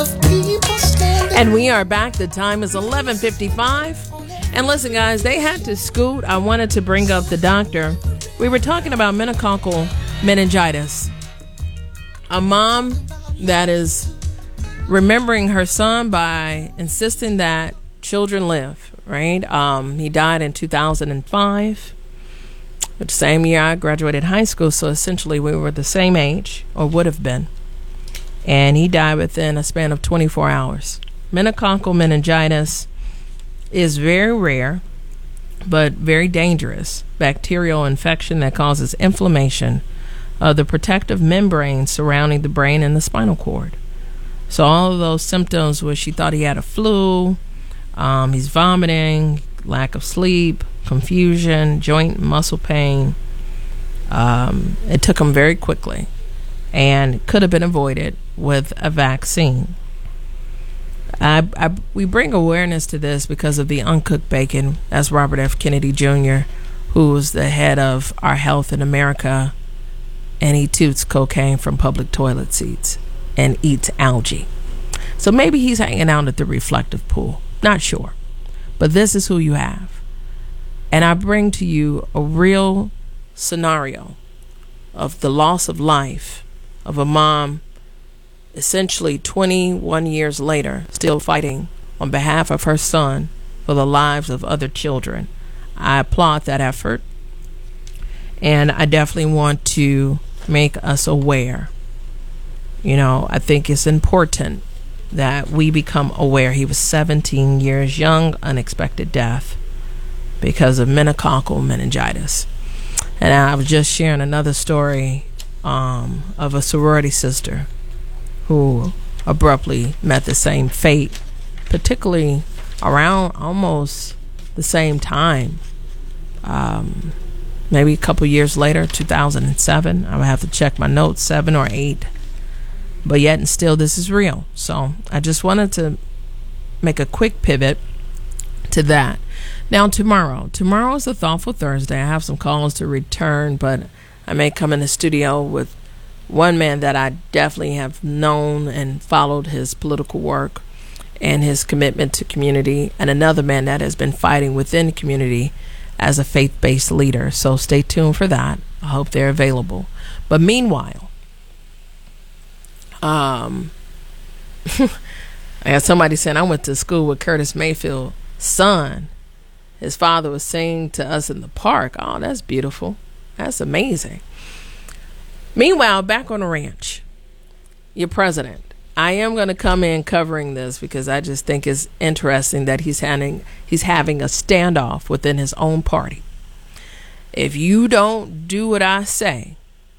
And we are back. The time is 11:55. And listen, guys, they had to scoot. I wanted to bring up the doctor. We were talking about meningococcal meningitis. A mom that is remembering her son by insisting that children live, right? He died in 2005. The same year I graduated high school, so essentially we were the same age, or would have been. And he died within a span of 24 hours. Meningococcal meningitis is very rare, but very dangerous bacterial infection that causes inflammation of the protective membrane surrounding the brain and the spinal cord. So all of those symptoms where she thought he had a flu, he's vomiting, lack of sleep, confusion, joint and muscle pain. It took him very quickly and could have been avoided with a vaccine. We bring awareness to this because of the uncooked bacon. That's Robert F. Kennedy Jr., who was the head of Our Health in America, and he toots cocaine from public toilet seats and eats algae. So maybe he's hanging out at the reflective pool. Not sure. But this is who you have. And I bring to you a real scenario of the loss of life of a mom, essentially 21 years later, still fighting on behalf of her son for the lives of other children. I applaud that effort. And I definitely want to make us aware. You know, I think it's important that we become aware. He was 17 years young, unexpected death because of meningococcal meningitis. And I was just sharing another story of a sorority sister who abruptly met the same fate, particularly around almost the same time. Maybe a couple years later, 2007. I would have to check my notes, 7 or 8. But yet and still, this is real. So I just wanted to make a quick pivot to that. Now, tomorrow is a Thoughtful Thursday. I have some calls to return, but I may come in the studio with one man that I definitely have known and followed his political work and his commitment to community, and another man that has been fighting within the community as a faith-based leader. So stay tuned for that. I hope they're available. But meanwhile, I got somebody saying I went to school with Curtis Mayfield's son. His father was singing to us in the park. Oh, that's beautiful. That's amazing. Meanwhile, back on the ranch, your president. I am going to come in covering this because I just think it's interesting that he's having a standoff within his own party. If you don't do what I say,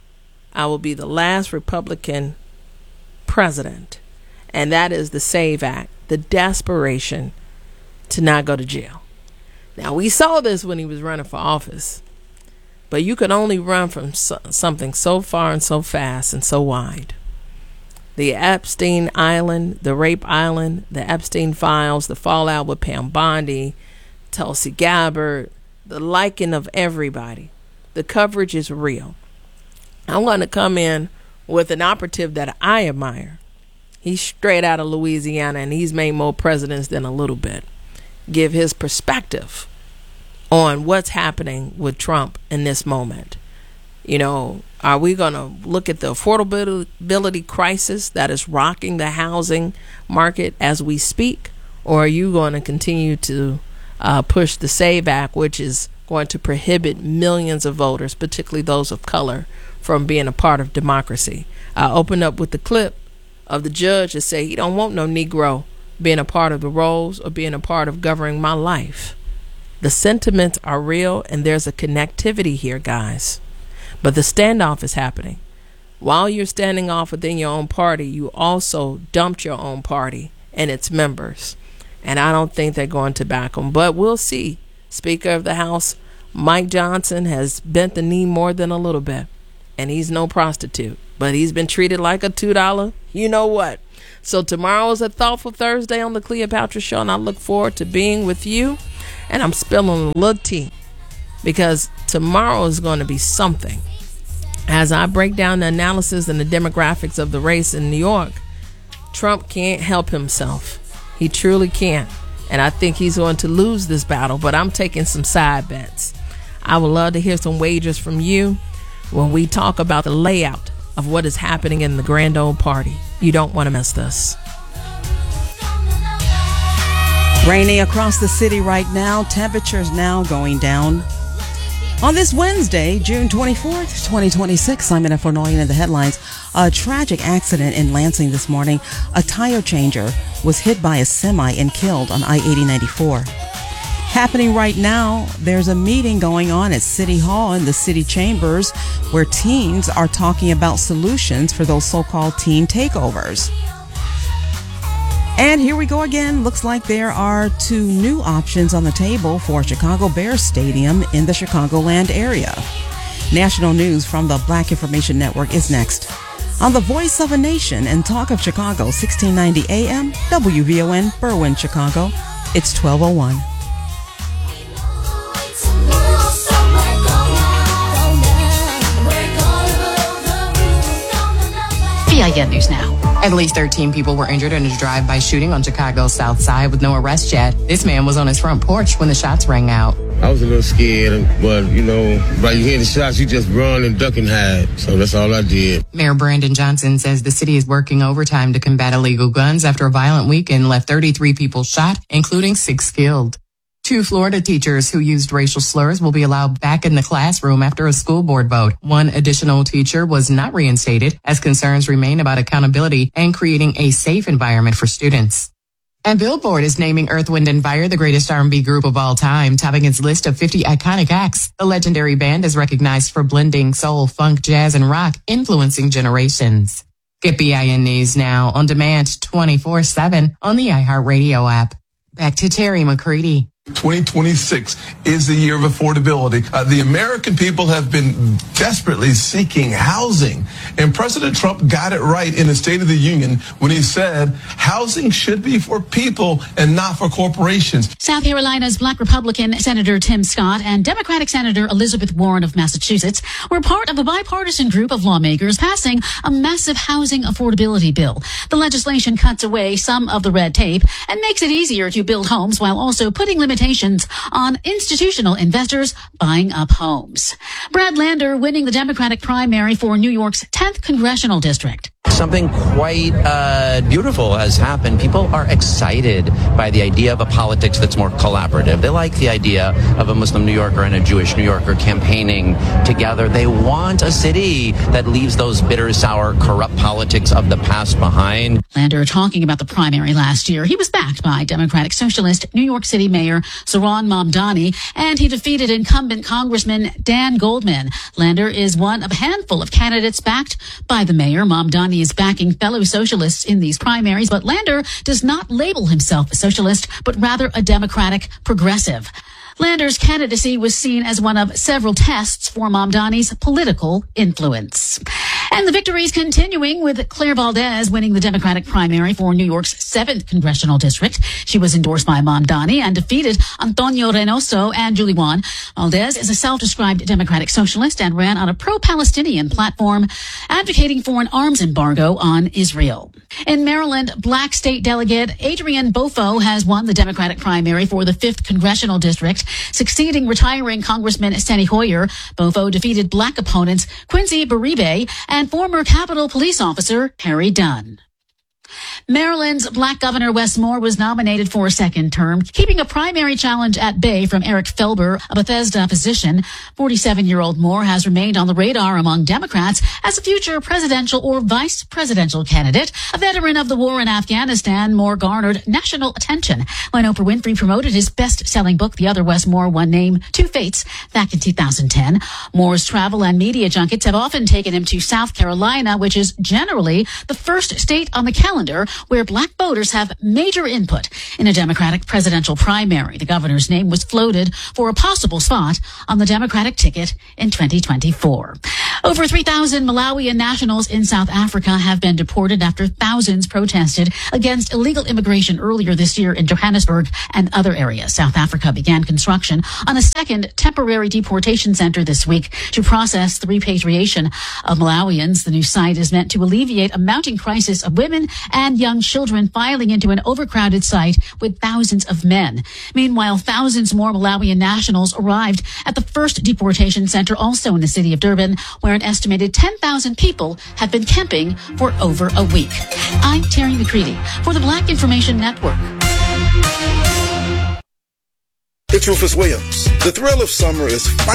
I will be the last Republican president. And that is the SAVE Act, the desperation to not go to jail. Now, we saw this when he was running for office, but you can only run from something so far and so fast and so wide. The Epstein Island, the Rape Island, the Epstein Files, the fallout with Pam Bondi, Tulsi Gabbard, the liking of everybody. The coverage is real. I'm going to come in with an operative that I admire. He's straight out of Louisiana, and he's made more presidents than a little bit. Give his perspective on what's happening with Trump in this moment. You know, are we going to look at the affordability crisis that is rocking the housing market as we speak? Or are you going to continue to push the SAVE Act, which is going to prohibit millions of voters, particularly those of color, from being a part of democracy? I opened up with the clip of the judge that say he don't want no Negro being a part of the rolls or being a part of governing my life. The sentiments are real, and there's a connectivity here, guys. But the standoff is happening. While you're standing off within your own party, you also dumped your own party and its members. And I don't think they're going to back them. But we'll see. Speaker of the House, Mike Johnson, has bent the knee more than a little bit. And he's no prostitute. But he's been treated like a $2 you know what. So tomorrow is a Thoughtful Thursday on the Cleopatra Show, and I look forward to being with you. And I'm spilling a little tea because tomorrow is going to be something. As I break down the analysis and the demographics of the race in New York, Trump can't help himself. He truly can't. And I think he's going to lose this battle, but I'm taking some side bets. I would love to hear some wagers from you when we talk about the layout of what is happening in the grand old party. You don't want to miss this. Rainy across the city right now. Temperatures now going down. On this Wednesday, June 24th, 2026, I'm Jennifer Noyan in the headlines. A tragic accident in Lansing this morning. A tire changer was hit by a semi and killed on I-8094. Happening right now, there's a meeting going on at City Hall in the city chambers where teens are talking about solutions for those so-called teen takeovers. And here we go again. Looks like there are 2 new options on the table for Chicago Bears Stadium in the Chicagoland area. National news from the Black Information Network is next. On the Voice of a Nation and Talk of Chicago, 1690 AM, WVON, Berwyn, Chicago. It's 12:01. PIN News Now. At least 13 people were injured in a drive-by shooting on Chicago's South Side with no arrest yet. This man was on his front porch when the shots rang out. I was a little scared, but, by you hear the shots, you just run and duck and hide. So that's all I did. Mayor Brandon Johnson says the city is working overtime to combat illegal guns after a violent weekend left 33 people shot, including 6 killed. 2 Florida teachers who used racial slurs will be allowed back in the classroom after a school board vote. 1 additional teacher was not reinstated as concerns remain about accountability and creating a safe environment for students. And Billboard is naming Earth, Wind & Fire the greatest R&B group of all time, topping its list of 50 iconic acts. The legendary band is recognized for blending soul, funk, jazz, and rock, influencing generations. Get BIN News Now on demand 24/7 on the iHeartRadio app. Back to Terry McCready. 2026 is the year of affordability. The American people have been desperately seeking housing, and President Trump got it right in the State of the Union when he said housing should be for people and not for corporations. South Carolina's Black Republican Senator Tim Scott and Democratic Senator Elizabeth Warren of Massachusetts were part of a bipartisan group of lawmakers passing a massive housing affordability bill. The legislation cuts away some of the red tape and makes it easier to build homes while also putting limitations on institutional investors buying up homes. Brad Lander winning the Democratic primary for New York's 10th congressional district. Something quite beautiful has happened. People are excited by the idea of a politics that's more collaborative. They like the idea of a Muslim New Yorker and a Jewish New Yorker campaigning together. They want a city that leaves those bitter, sour, corrupt politics of the past behind. Lander talking about the primary last year. He was backed by Democratic Socialist New York City Mayor Zohran Mamdani, and he defeated incumbent Congressman Dan Goldman. Lander is one of a handful of candidates backed by the mayor. Mamdani is backing fellow socialists in these primaries, but Lander does not label himself a socialist, but rather a Democratic progressive. Lander's candidacy was seen as one of several tests for Mamdani's political influence. And the victory is continuing with Claire Valdez winning the Democratic primary for New York's 7th congressional district. She was endorsed by Mamdani and defeated Antonio Reynoso and Julie Wan. Valdez is a self-described Democratic socialist and ran on a pro-Palestinian platform advocating for an arms embargo on Israel. In Maryland, Black State Delegate Adrian Bofo has won the Democratic primary for the 5th congressional district, succeeding retiring Congressman Steny Hoyer. Bofo defeated Black opponents Quincy Beribe and former Capitol Police Officer Harry Dunn. Maryland's Black Governor Wes Moore was nominated for a second term, keeping a primary challenge at bay from Eric Felber, a Bethesda physician. 47-year-old Moore has remained on the radar among Democrats as a future presidential or vice presidential candidate. A veteran of the war in Afghanistan, Moore garnered national attention when Oprah Winfrey promoted his best-selling book, The Other Wes Moore, One Name, Two Fates, back in 2010. Moore's travel and media junkets have often taken him to South Carolina, which is generally the first state on the calendar where Black voters have major input in a Democratic presidential primary. The governor's name was floated for a possible spot on the Democratic ticket in 2024. Over 3,000 Malawian nationals in South Africa have been deported after thousands protested against illegal immigration earlier this year in Johannesburg and other areas. South Africa began construction on a second temporary deportation center this week to process the repatriation of Malawians. The new site is meant to alleviate a mounting crisis of women and young children filing into an overcrowded site with thousands of men. Meanwhile, thousands more Malawian nationals arrived at the first deportation center, also in the city of Durban, where an estimated 10,000 people have been camping for over a week. I'm Terry McCready for the Black Information Network. It's Rufus Williams. The thrill of summer is